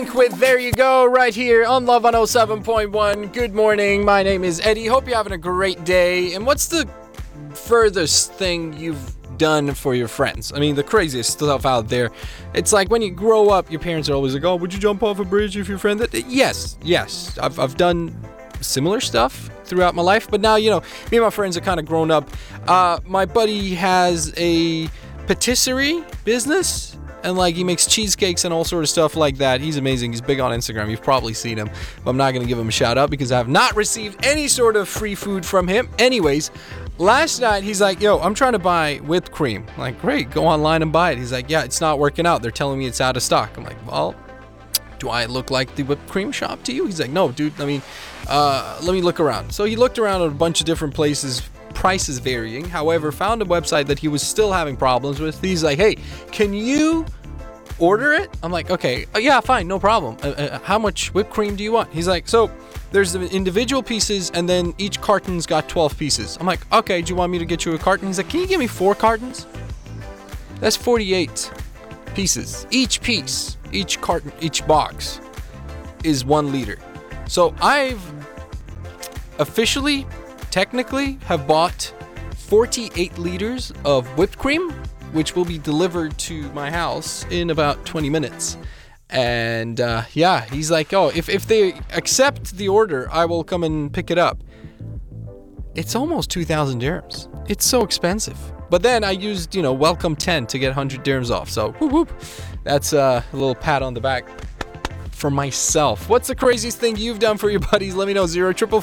With There You Go right here on Love 107.1. Good morning. My name is Eddie. Hope you're having a great day. And what's the furthest thing you've done for your friends? I mean, the craziest stuff out there. It's like when you grow up, your parents are always like, "Oh, would you jump off a bridge if your friend did?" Yes. I've done similar stuff throughout my life, but now, me and my friends are kind of grown up. My buddy has a patisserie business, and he makes cheesecakes and all sort of stuff like that. He's amazing. He's big on Instagram. You've probably seen him, but I'm not going to give him a shout out because I have not received any sort of free food from him. Anyways, last night he's like, "Yo, I'm trying to buy whipped cream." I'm like, "Great, go online and buy it." He's like, "Yeah, it's not working out. They're telling me it's out of stock." I'm like, "Well, do I look like the whipped cream shop to you?" He's like, "No, dude. Let me look around." So he looked around at a bunch of different places, prices varying. However, found a website that he was still having problems with. He's like, "Hey, can you order it?" I'm like, "Okay, yeah, fine, no problem. How much whipped cream do you want?" He's like, "So there's the individual pieces, and then each carton's got 12 pieces." I'm like, "Okay, do you want me to get you a carton?" He's like, "Can you give me 4 cartons? That's 48 pieces. Each piece, each carton, each box is 1 liter. So I've officially, technically, have bought 48 liters of whipped cream, which will be delivered to my house in about 20 minutes. And he's like, "Oh, if they accept the order, I will come and pick it up." It's almost 2,000 dirhams. It's so expensive. But then I used, welcome 10 to get 100 dirhams off. So whoop whoop. That's a little pat on the back for myself. What's the craziest thing you've done for your buddies? Let me know.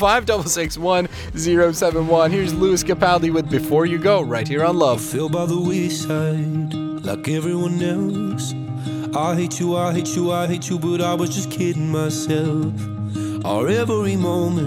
055561071. Here's Lewis Capaldi with Before You Go right here on Love. Feel by the wayside like everyone else. I hate you, but I was just kidding myself. Our every moment